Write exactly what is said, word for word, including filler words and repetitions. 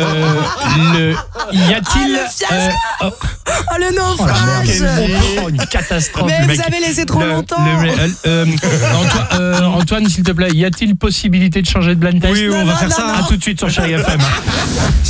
euh, le, y a-t-il... Ah, le euh, oh, Oh le oh, la merde, naufrage. oh, une catastrophe. Mais le vous mec. avez laissé trop Le- longtemps. le- euh, euh, Antoine, euh, Antoine, s'il te plaît, y a-t-il possibilité de changer de blind test? Oui, on Non, va non, faire non, ça. non. À tout de suite sur Chérie F M.